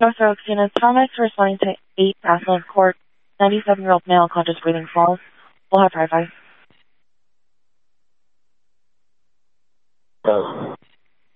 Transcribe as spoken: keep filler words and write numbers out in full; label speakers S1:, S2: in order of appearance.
S1: North Oaks, Thomas responding to eight Pathfield Court, ninety-seven-year-old male, conscious breathing falls. We'll have drive-by.
S2: Oh.